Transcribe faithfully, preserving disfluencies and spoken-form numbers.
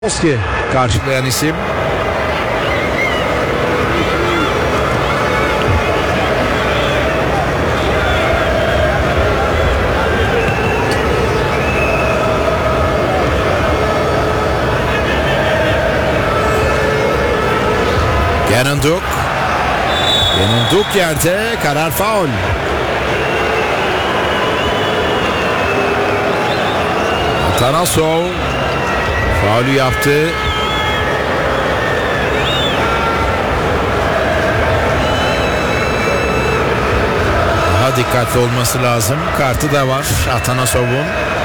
Oski karşılayan isim. Kenan Duk. Kenan Duk yerde, karar faul. Atanasov faulü yaptı. Daha dikkatli olması lazım. Kartı da var Atanasov'un.